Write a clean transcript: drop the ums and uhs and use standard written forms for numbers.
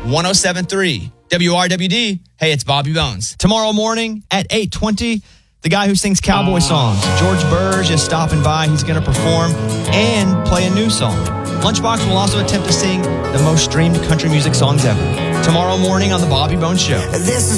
107.3 WRWD. Hey, it's Bobby Bones. Tomorrow morning at 8:20, the guy who sings cowboy songs, George Burge, is stopping by. He's going to perform and play a new song. Lunchbox will also attempt to sing the most streamed country music songs ever. Tomorrow morning on The Bobby Bones Show. This is